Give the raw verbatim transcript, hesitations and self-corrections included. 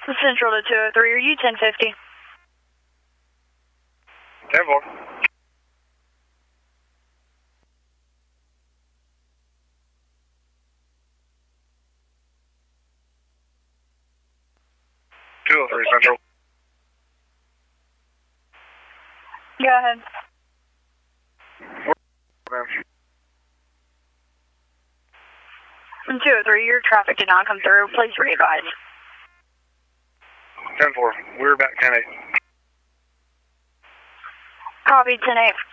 Central to two oh three, are you ten fifty? ten four. two oh three Central. Go ahead. From two oh three, your traffic did not come through. Please re-advise. ten four. We're back ten eight. Copy, ten eight.